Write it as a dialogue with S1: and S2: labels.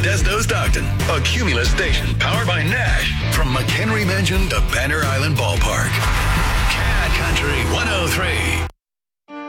S1: Modesto's Stockton, a Cumulus station powered by Nash. From McHenry Mansion to Banner Island Ballpark. Cat Country 103.